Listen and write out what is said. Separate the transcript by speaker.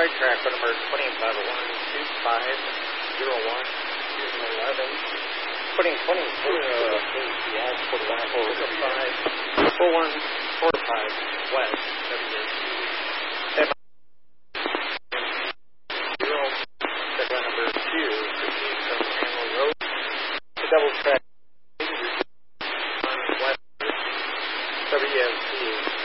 Speaker 1: Right track number 2511250111. Putting 22 ACS 4145 West WAC. Check number 2 from Hamlin Road. The double track West WFC.